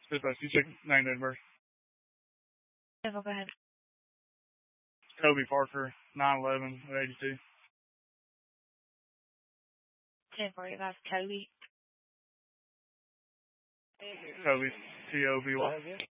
Just you check name and birth. Yeah, go ahead. Kobe Parker, 9/11/82. 1040, that's Toby. Kobe, Toby.